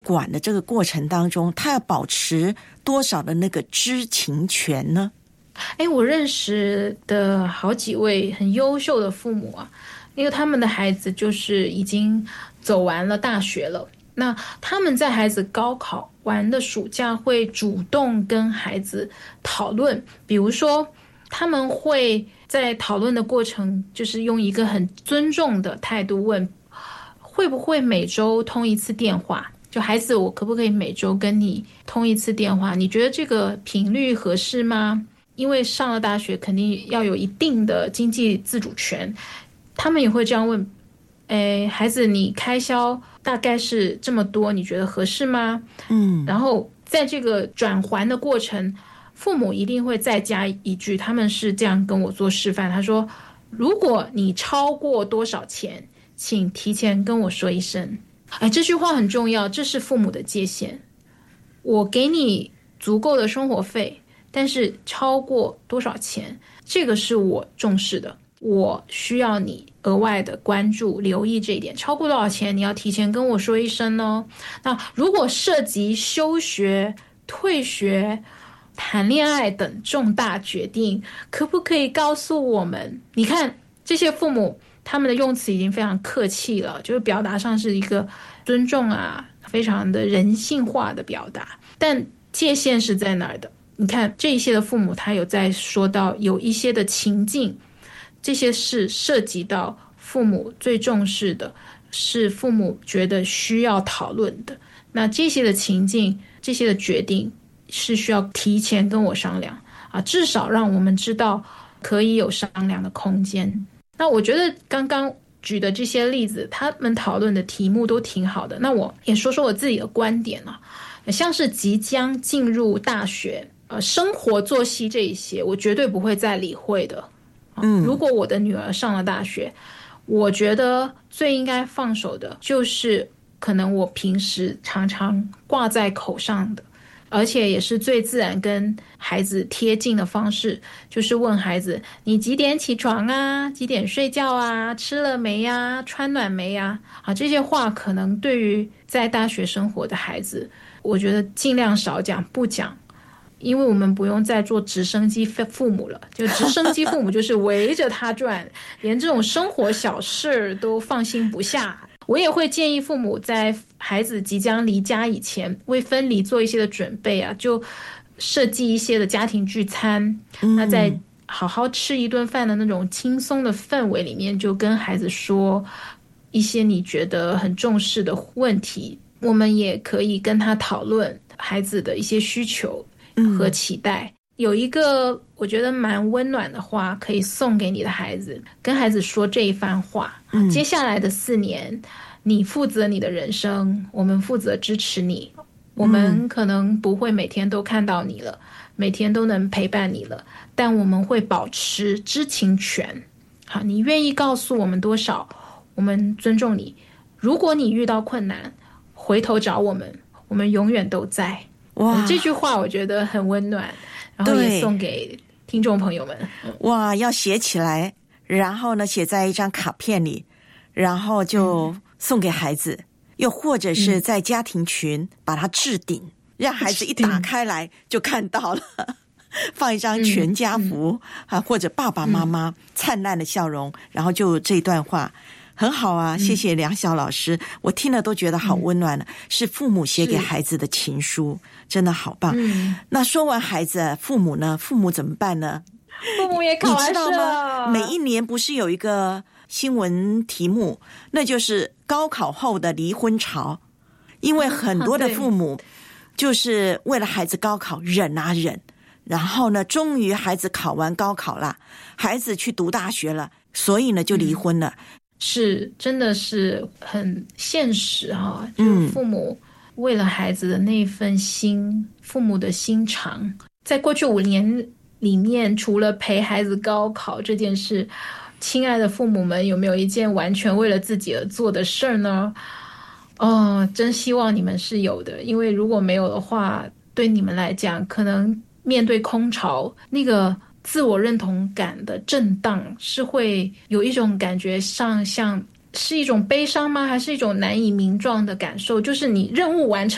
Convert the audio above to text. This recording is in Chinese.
管的这个过程当中，他要保持多少的那个知情权呢？ 我认识的好几位很优秀的父母啊，因为他们的孩子就是已经走完了大学了，那他们在孩子高考完的暑假会主动跟孩子讨论，比如说他们会在讨论的过程就是用一个很尊重的态度问，会不会每周通一次电话，就孩子我可不可以每周跟你通一次电话，你觉得这个频率合适吗？因为上了大学肯定要有一定的经济自主权，他们也会这样问，孩子你开销大概是这么多，你觉得合适吗？然后在这个转还的过程，父母一定会再加一句，他们是这样跟我做示范，他说如果你超过多少钱，请提前跟我说一声。这句话很重要，这是父母的界限。我给你足够的生活费，但是超过多少钱，这个是我重视的，我需要你额外的关注留意这一点，超过多少钱你要提前跟我说一声哦。那如果涉及休学、退学、谈恋爱等重大决定，可不可以告诉我们？你看这些父母他们的用词已经非常客气了，就是表达上是一个尊重啊，非常的人性化的表达，但界限是在哪儿的？你看这一些的父母他有在说到有一些的情境，这些是涉及到父母最重视的，是父母觉得需要讨论的，那这些的情境，这些的决定是需要提前跟我商量啊，至少让我们知道可以有商量的空间。那我觉得刚刚举的这些例子，他们讨论的题目都挺好的，那我也说说我自己的观点啊，像是即将进入大学生活作息这一些我绝对不会再理会的。如果我的女儿上了大学，我觉得最应该放手的就是可能我平时常常挂在口上的，而且也是最自然跟孩子贴近的方式，就是问孩子你几点起床啊，几点睡觉啊，吃了没呀，穿暖没呀，这些话可能对于在大学生活的孩子，我觉得尽量少讲不讲，因为我们不用再做直升机父母了，就直升机父母就是围着他转，连这种生活小事都放心不下。我也会建议父母在孩子即将离家以前，为分离做一些的准备啊，就设计一些的家庭聚餐，那在好好吃一顿饭的那种轻松的氛围里面，就跟孩子说一些你觉得很重视的问题，我们也可以跟他讨论孩子的一些需求和期待。有一个我觉得蛮温暖的话可以送给你的孩子，跟孩子说这一番话，接下来的4年你负责你的人生，我们负责支持你，我们可能不会每天都看到你了，每天都能陪伴你了，但我们会保持知情权。好，你愿意告诉我们多少，我们尊重你，如果你遇到困难回头找我们，我们永远都在。哇，这句话我觉得很温暖，然后也送给听众朋友们。 哇，要写起来，然后呢写在一张卡片里，然后就送给孩子，又或者是在家庭群把它置顶，让孩子一打开来就看到了放一张全家福或者爸爸妈妈灿烂的笑容，然后就这段话很好啊，谢谢梁晓老师，我听了都觉得好温暖了，是父母写给孩子的情书，真的好棒。那说完孩子，父母呢？父母怎么办呢？ 父母也考完试了， 你知道吗？每一年不是有一个新闻题目，那就是高考后的离婚潮，因为很多的父母就是为了孩子高考忍啊忍，然后呢，终于孩子考完高考了，孩子去读大学了，所以呢就离婚了。 是，真的是很现实哈，就父母为了孩子的那份心，父母的心肠，在过去5年里面，除了陪孩子高考这件事，亲爱的父母们有没有一件完全为了自己而做的事儿呢？真希望你们是有的，因为如果没有的话，对你们来讲，可能面对空巢那个自我认同感的震荡，是会有一种感觉上像是一种悲伤吗？还是一种难以名状的感受？就是你任务完成